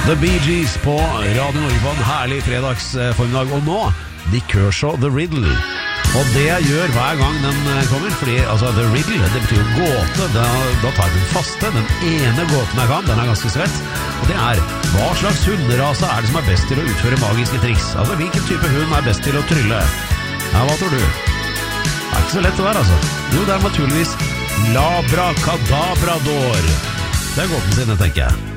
The Bee Gees på Radio Norge på en herlig fredagsformiddag. Og nå, The Kershaw The Riddle. Og det jeg gjør hver gang den kommer, fordi altså, The Riddle, det betyr jo gåte. Da tar jeg den faste, den ene gåten jeg kan, den er ganske svett. Og det er, hva slags hunderase er det som er best til å utføre magiske triks? Altså, hvilken type hund er best til å trylle? Ja, hva tror du? Det er ikke så lett det der, altså. Jo, det er naturligvis Labracadabrador. Det er gåten sin, tenker jeg.